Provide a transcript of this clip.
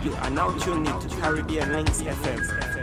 You are now tuned into Caribbean Links FM.